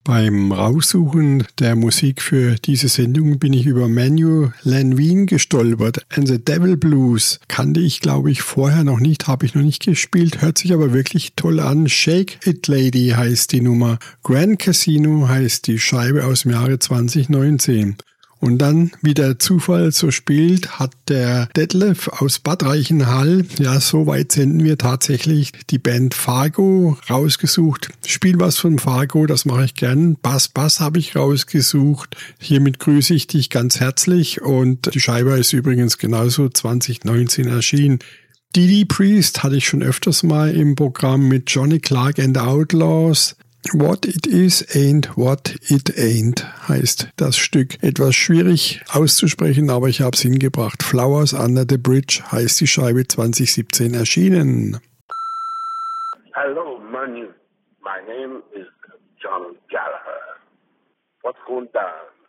Beim Raussuchen der Musik für diese Sendung bin ich über Manu Lanvin gestolpert. And the Devil Blues kannte ich, glaube ich, vorher noch nicht, habe ich noch nicht gespielt, hört sich aber wirklich toll an. Shake It Lady heißt die Nummer. Grand Casino heißt die Scheibe aus dem Jahre 2019. Und dann, wie der Zufall so spielt, hat der Detlef aus Bad Reichenhall, ja, so weit senden wir tatsächlich, die Band Fargo rausgesucht. Spiel was von Fargo, das mache ich gern. Bass habe ich rausgesucht. Hiermit grüße ich dich ganz herzlich und die Scheibe ist übrigens genauso 2019 erschienen. Didi Priest hatte ich schon öfters mal im Programm mit Johnny Clark and the Outlaws. What It Is Ain't What It Ain't heißt das Stück. Etwas schwierig auszusprechen, aber ich habe es hingebracht. Flowers Under the Bridge heißt die Scheibe 2017 erschienen. Hello, Manu. My name is John Gallagher. What's going down?